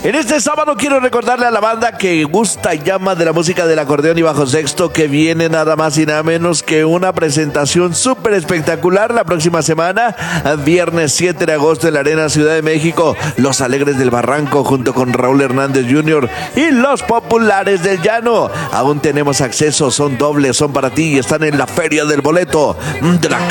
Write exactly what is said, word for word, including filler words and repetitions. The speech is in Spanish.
En este sábado quiero recordarle a la banda que gusta y llama de la música del acordeón y bajo sexto que viene nada más y nada menos que una presentación súper espectacular la próxima semana, viernes siete de agosto en la Arena Ciudad de México. Los Alegres del Barranco junto con Raúl Hernández junior y Los Populares del Llano. Aún tenemos acceso, son dobles, son para ti y están en la Feria del Boleto de la